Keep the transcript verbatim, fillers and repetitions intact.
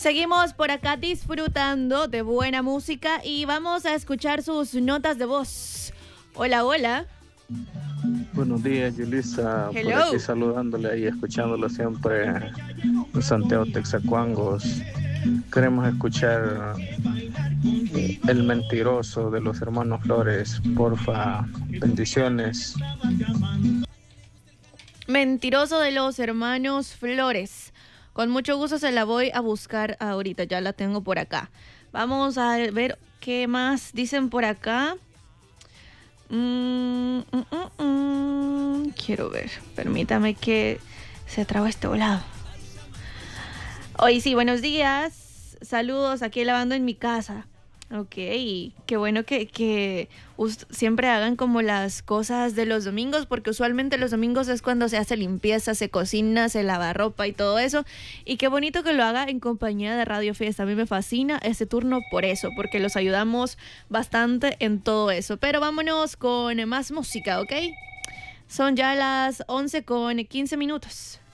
Seguimos por acá disfrutando de buena música y vamos a escuchar sus notas de voz. Hola, hola. Buenos días, Yulisa. Hello. Por aquí saludándole y escuchándolo siempre en Santiago, Texacuangos. Queremos escuchar El Mentiroso de los Hermanos Flores. Porfa, bendiciones. Mentiroso de los Hermanos Flores. Con mucho gusto se la voy a buscar ahorita, ya la tengo por acá. Vamos a ver qué más dicen por acá. Mm, mm, mm, mm. Quiero ver, permítame que se traba este volado. Hoy sí, buenos días. Saludos, aquí lavando en mi casa. Ok, qué bueno que, que siempre hagan como las cosas de los domingos, porque usualmente los domingos es cuando se hace limpieza, se cocina, se lava ropa y todo eso. Y qué bonito que lo haga en compañía de Radio Fiesta. A mí me fascina este turno por eso, porque los ayudamos bastante en todo eso. Pero vámonos con más música, ¿ok? Son ya las once con quince minutos.